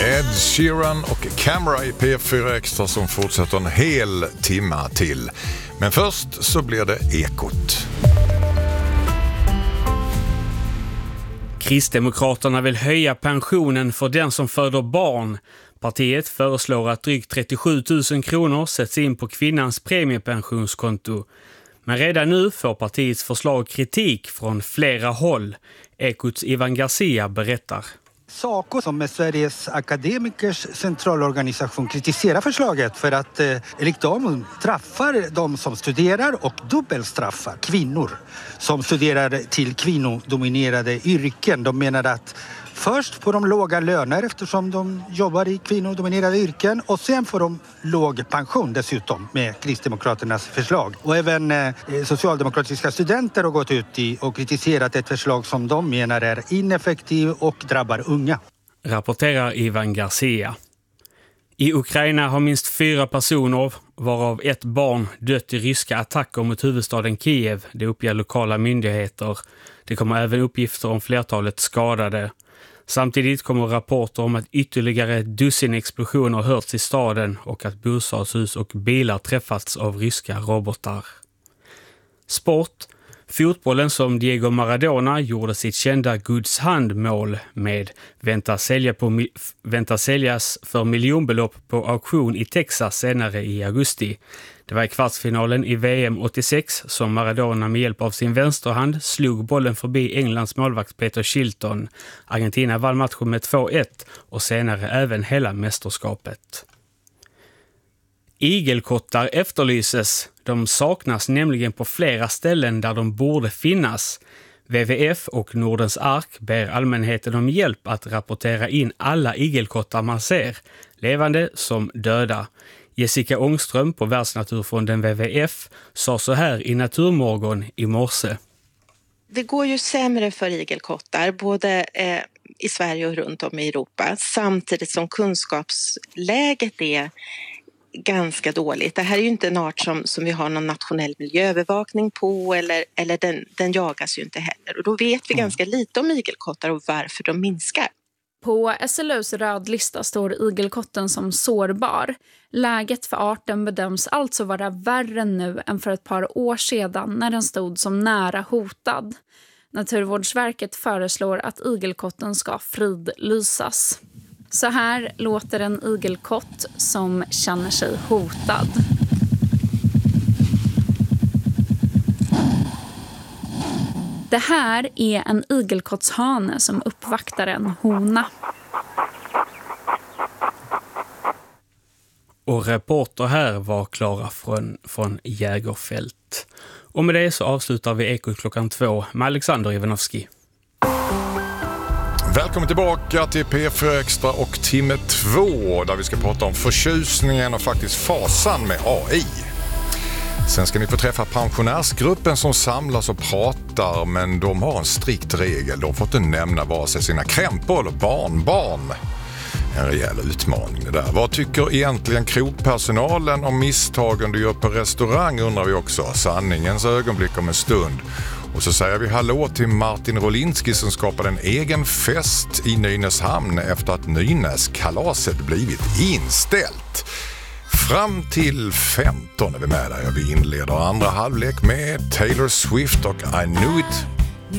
Ed Sheeran och Camera i P4 Extra som fortsätter en hel timma till. Men först så blir det Ekot. Kristdemokraterna vill höja pensionen för den som föder barn. Partiet föreslår att drygt 37 000 kronor sätts in på kvinnans premiepensionskonto. Men redan nu får partiets förslag kritik från flera håll. Ekots Ivan Garcia berättar. SACO, som är Sveriges akademikers centralorganisation, kritiserar förslaget för att enligt dem straffar de som studerar och dubbelstraffar kvinnor som studerar till kvinnodominerade yrken. De menar att först får de låga löner eftersom de jobbar i kvinnodominerade yrken och sen får de låg pension dessutom med Kristdemokraternas förslag. Och även socialdemokratiska studenter har gått ut och kritiserat ett förslag som de menar är ineffektiv och drabbar unga. Rapporterar Ivan Garcia. I Ukraina har minst 4 personer, varav ett barn, dött i ryska attacker mot huvudstaden Kiev. Det uppger lokala myndigheter. Det kommer även uppgifter om flertalet skadade. Samtidigt kommer rapporter om att ytterligare dussin explosioner hörts i staden och att bostadshus och bilar träffats av ryska robotar. Sport. Fotbollen som Diego Maradona gjorde sitt kända Guds handmål med väntas säljas för miljonbelopp på auktion i Texas senare i augusti. Det var i kvartsfinalen i VM 86 som Maradona med hjälp av sin vänsterhand slog bollen förbi Englands målvakt Peter Shilton. Argentina vann matchen med 2-1 och senare även hela mästerskapet. Igelkottar efterlyses. De saknas nämligen på flera ställen där de borde finnas. WWF och Nordens Ark ber allmänheten om hjälp att rapportera in alla igelkottar man ser, levande som döda. Jessica Ångström på Världsnaturfonden WWF sa så här i Naturmorgon i morse. Det går ju sämre för igelkottar, både i Sverige och runt om i Europa, samtidigt som kunskapsläget är ganska dåligt. Det här är ju inte en art som vi har någon nationell miljöövervakning på eller den jagas ju inte heller. Och då vet vi ganska lite om igelkottar och varför de minskar. På SLUs rödlista står igelkotten som sårbar. Läget för arten bedöms alltså vara värre nu än för ett par år sedan när den stod som nära hotad. Naturvårdsverket föreslår att igelkotten ska fridlysas. Så här låter en igelkott som känner sig hotad. Det här är en igelkottshane som uppvaktar en hona. Och reporter här var Klara från Jägerfält. Och med det så avslutar vi Ekot klockan 2 med Alexander Ivanovski. Välkommen tillbaka till P4 Extra och timme 2 där vi ska prata om förtjusningen och faktiskt fasan med AI. Sen ska ni få träffa pensionärsgruppen som samlas och pratar, men de har en strikt regel. De får inte nämna vare sig sina krämpor eller barnbarn. En rejäl utmaning det där. Vad tycker egentligen krogpersonalen om misstagen du gör på restaurang, undrar vi också. Sanningens ögonblick om en stund. Och så säger vi hallå till Martin Rolinski som skapade en egen fest i Nynäshamn efter att Nynäskalaset blivit inställt. Fram till 15 är vi med där. Vi inleder andra halvlek med Taylor Swift och I Knew It